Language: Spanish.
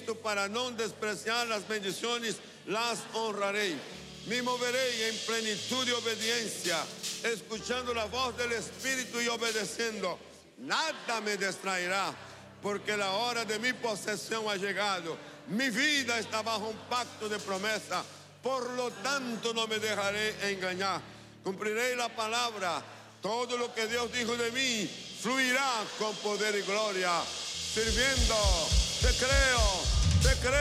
Cristo para no despreciar las bendiciones, las honraré. Me moveré en plenitud de obediencia, escuchando la voz del Espíritu y obedeciendo. Nada me distraerá, porque la hora de mi posesión ha llegado. Mi vida está bajo un pacto de promesa, por lo tanto no me dejaré engañar. Cumpliré la palabra. Todo lo que Dios dijo de mí fluirá con poder y gloria. Sirviendo, te creo, te creo.